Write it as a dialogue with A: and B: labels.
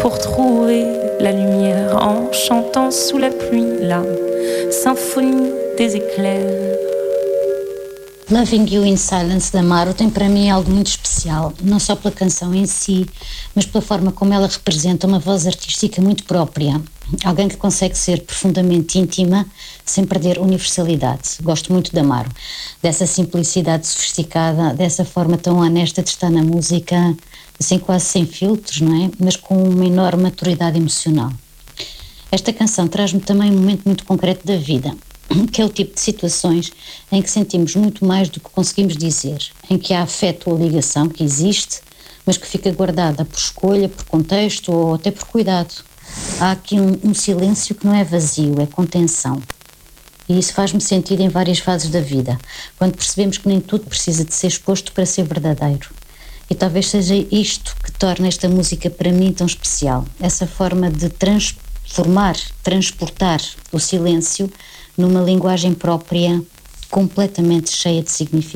A: pour trouver la lumière en chantant sous la pluie la symphonie des éclairs.
B: Loving You in Silence, da Amaro, tem para mim algo muito especial, não só pela canção em si, mas pela forma como ela representa uma voz artística muito própria. Alguém que consegue ser profundamente íntima sem perder universalidade. Gosto muito de Amaro, dessa simplicidade sofisticada, dessa forma tão honesta de estar na música, assim quase sem filtros, não é? Mas com uma enorme maturidade emocional. Esta canção traz-me também um momento muito concreto da vida, que é o tipo de situações em que sentimos muito mais do que conseguimos dizer, em que há afeto ou ligação que existe, mas que fica guardada por escolha, por contexto ou até por cuidado. Há aqui um silêncio que não é vazio, é contenção. E isso faz-me sentido em várias fases da vida, quando percebemos que nem tudo precisa de ser exposto para ser verdadeiro. E talvez seja isto que torna esta música para mim tão especial, essa forma de transportar o silêncio numa linguagem própria completamente cheia de significado.